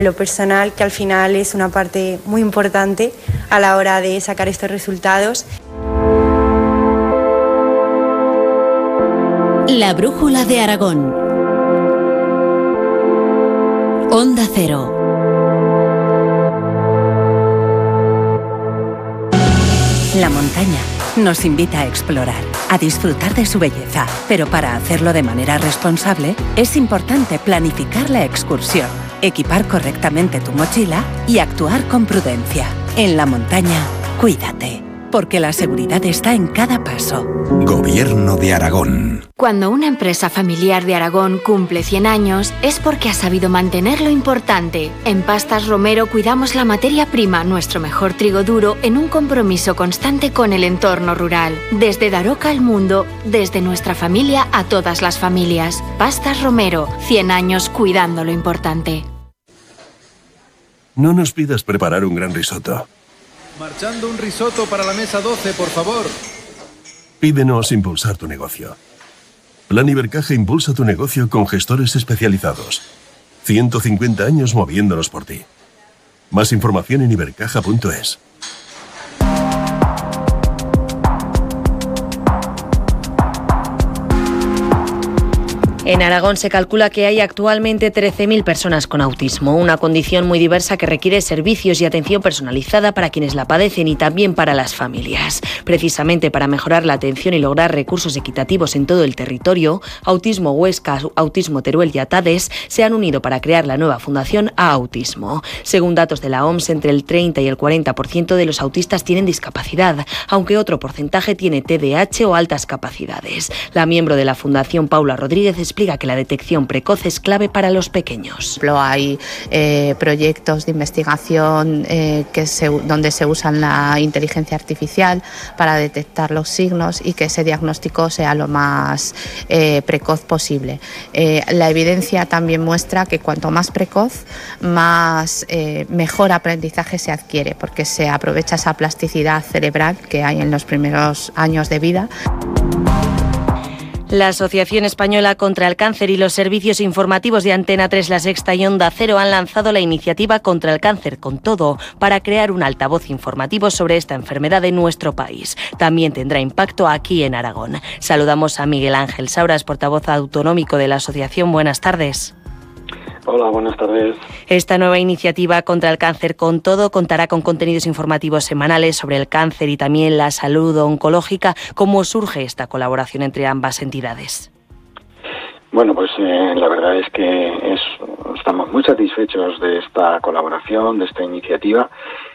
Lo personal, que al final es una parte muy importante a la hora de sacar estos resultados. La brújula de Aragón. Onda Cero. La montaña nos invita a explorar, a disfrutar de su belleza, pero para hacerlo de manera responsable es importante planificar la excursión, equipar correctamente tu mochila y actuar con prudencia. En la montaña, cuídate, porque la seguridad está en cada paso. Gobierno de Aragón. Cuando una empresa familiar de Aragón cumple 100 años, es porque ha sabido mantener lo importante. En Pastas Romero cuidamos la materia prima, nuestro mejor trigo duro, en un compromiso constante con el entorno rural. Desde Daroca al mundo, desde nuestra familia a todas las familias. Pastas Romero, 100 años cuidando lo importante. No nos pidas preparar un gran risotto. Marchando un risotto para la mesa 12, por favor. Pídenos impulsar tu negocio. Plan Ibercaja impulsa tu negocio con gestores especializados. 150 años moviéndonos por ti. Más información en ibercaja.es. En Aragón se calcula que hay actualmente 13.000 personas con autismo, una condición muy diversa que requiere servicios y atención personalizada para quienes la padecen y también para las familias. Precisamente para mejorar la atención y lograr recursos equitativos en todo el territorio, Autismo Huesca, Autismo Teruel y Atades se han unido para crear la nueva fundación A Autismo. Según datos de la OMS, entre el 30 y el 40% de los autistas tienen discapacidad, aunque otro porcentaje tiene TDAH o altas capacidades. La miembro de la fundación, Paula Rodríguez, explica que la detección precoz es clave para los pequeños. Hay proyectos de investigación donde se usan la inteligencia artificial para detectar los signos y que ese diagnóstico sea lo más precoz posible. La evidencia también muestra que cuanto más precoz, más mejor aprendizaje se adquiere, porque se aprovecha esa plasticidad cerebral que hay en los primeros años de vida. La Asociación Española contra el Cáncer y los servicios informativos de Antena 3, La Sexta y Onda Cero han lanzado la iniciativa Contra el Cáncer con Todo para crear un altavoz informativo sobre esta enfermedad en nuestro país. También tendrá impacto aquí en Aragón. Saludamos a Miguel Ángel Sauras, portavoz autonómico de la asociación. Buenas tardes. Hola, buenas tardes. Esta nueva iniciativa Contra el Cáncer con Todo contará con contenidos informativos semanales sobre el cáncer y también la salud oncológica. ¿Cómo surge esta colaboración entre ambas entidades? Bueno, pues la verdad es que estamos muy satisfechos de esta colaboración, de esta iniciativa,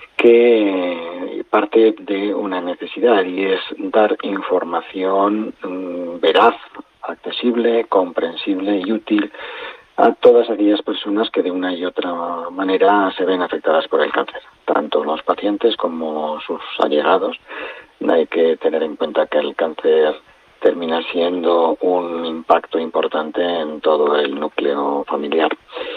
que parte de una necesidad y es dar información veraz, accesible, comprensible y útil a todas aquellas personas que de una y otra manera se ven afectadas por el cáncer, tanto los pacientes como sus allegados. Hay que tener en cuenta que el cáncer termina siendo un impacto importante en todo el núcleo familiar.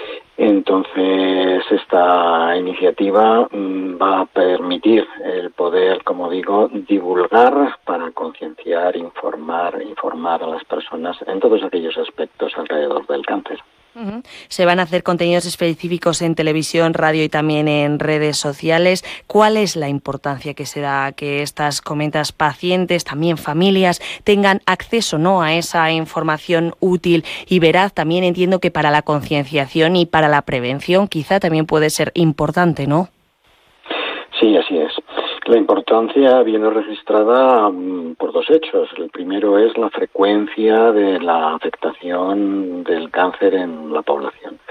Entonces, esta iniciativa va a permitir el poder, como digo, divulgar para concienciar, informar a las personas en todos aquellos aspectos alrededor del cáncer. Se van a hacer contenidos específicos en televisión, radio y también en redes sociales. ¿Cuál es la importancia que se da a que estas, comentas, pacientes, también familias, tengan acceso, ¿no?, a esa información útil y veraz? También entiendo que para la concienciación y para la prevención quizá también puede ser importante, ¿no? Sí, así es. La importancia viene registrada por dos hechos. El primero es la frecuencia de la afectación del cáncer en la población.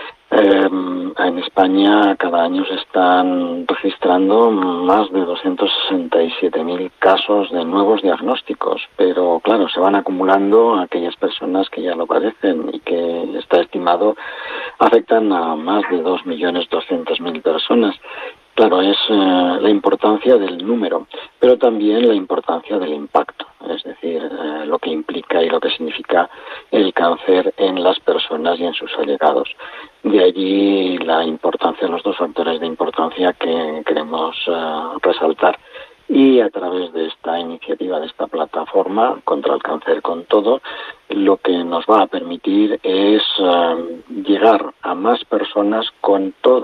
En España cada año se están registrando más de 267.000 casos de nuevos diagnósticos, pero claro, se van acumulando aquellas personas que ya lo padecen y que está estimado afectan a más de 2.200.000 personas. Claro, es la importancia del número, pero también la importancia del impacto, es decir, lo que implica y lo que significa el cáncer en las personas y en sus allegados. De allí la importancia, los dos factores de importancia que queremos resaltar. y a través de esta iniciativa, de esta plataforma contra el cáncer con todo, lo que nos va a permitir es llegar a más personas con todas